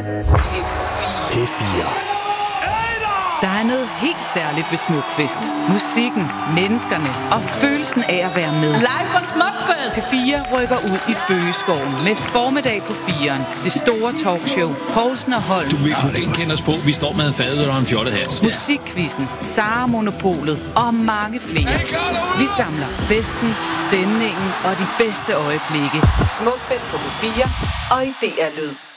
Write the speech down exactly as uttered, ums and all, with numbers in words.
P fire. Der er noget helt særligt ved Smukfest. Musikken, menneskerne og følelsen af at være med. Live fra Smukfest! P fire rykker ud i Bøgeskoven med formiddag på firen. Det store talkshow. Poulsen og Holm. Du vil kunne genkende os på. Vi står med en fadøl og en fjollet hat. Musikquizzen, Sara Monopolet og mange flere. Vi samler festen, stemningen og de bedste øjeblikke. Smukfest på P fire og i D R Lyd.